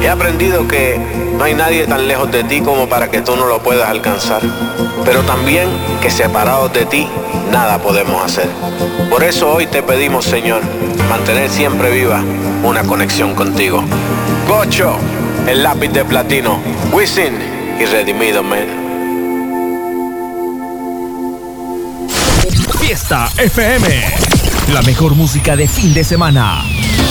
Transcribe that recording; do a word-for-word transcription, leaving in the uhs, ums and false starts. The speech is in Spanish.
He aprendido que no hay nadie tan lejos de ti como para que tú no lo puedas alcanzar, pero también que separados de ti, nada podemos hacer. Por eso hoy te pedimos, Señor, mantener siempre viva una conexión contigo. Gocho, el lápiz de platino, Wisin y Redimido, man. Fiesta F M, la mejor música de fin de semana.